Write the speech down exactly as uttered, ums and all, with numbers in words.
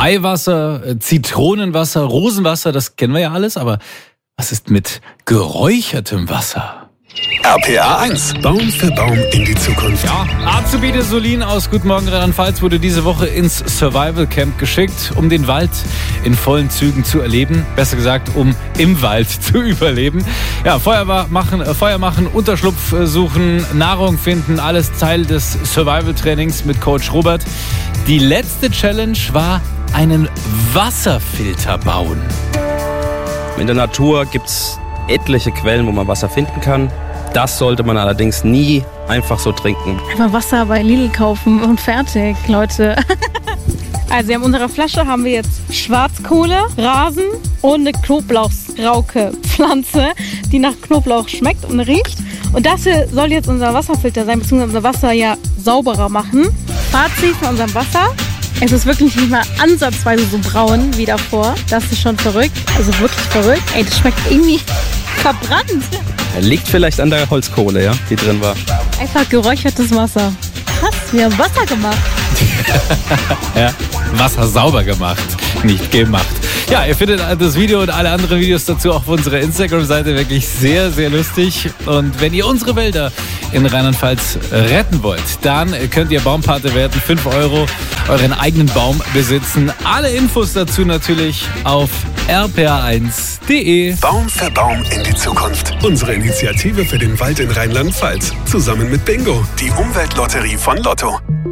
Weihwasser, Zitronenwasser, Rosenwasser, das kennen wir ja alles, aber was ist mit geräuchertem Wasser? R P A eins. Baum für Baum in die Zukunft. Ja, Azubine Solin aus Guten Morgen Rheinland-Pfalz wurde diese Woche ins Survival Camp geschickt, um den Wald in vollen Zügen zu erleben. Besser gesagt, um im Wald zu überleben. Ja, Feuer machen, Feuer machen, Unterschlupf suchen, Nahrung finden, alles Teil des Survival-Trainings mit Coach Robert. Die letzte Challenge war einen Wasserfilter bauen. In der Natur gibt's etliche Quellen, wo man Wasser finden kann. Das sollte man allerdings nie einfach so trinken. Einfach Wasser bei Lidl kaufen und fertig, Leute. Also in unserer Flasche haben wir jetzt Schwarzkohle, Rasen und eine Knoblauchsrauke-Pflanze, die nach Knoblauch schmeckt und riecht. Und das hier soll jetzt unser Wasserfilter sein, beziehungsweise unser Wasser ja sauberer machen. Fazit von unserem Wasser: Es ist wirklich nicht mal ansatzweise so braun wie davor. Das ist schon verrückt, also wirklich verrückt. Ey, das schmeckt irgendwie verbrannt. Liegt vielleicht an der Holzkohle, ja, die drin war. Einfach geräuchertes Wasser. Krass, wir haben Wasser gemacht. Ja, Wasser sauber gemacht, nicht gemacht. Ja, ihr findet das Video und alle anderen Videos dazu auch auf unserer Instagram-Seite. Wirklich sehr, sehr lustig. Und wenn ihr unsere Wälder in Rheinland-Pfalz retten wollt, dann könnt ihr Baumpate werden. fünf Euro, euren eigenen Baum besitzen. Alle Infos dazu natürlich auf r p a eins punkt d e. Baum für Baum in die Zukunft. Unsere Initiative für den Wald in Rheinland-Pfalz. Zusammen mit Bingo, die Umweltlotterie von Lotto.